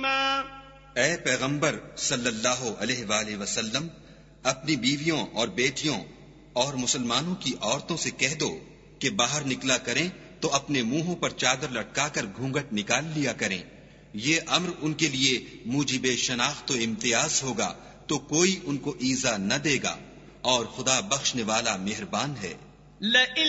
ए पैगंबर सल्लल्लाहु अलैहि वसल्लम, अपनी बीवियों और बेटियों और मुसलमानों की औरतों से कह दो कि बाहर निकला करें तो अपने मुंहों पर चादर लटकाकर घूंघट निकाल लिया करें। ये अम्र उनके लिए मूजिबे शनाख्त व इम्तियाज होगा तो कोई उनको ईजा न देगा, और खुदा बख्शने वाला मेहरबान है।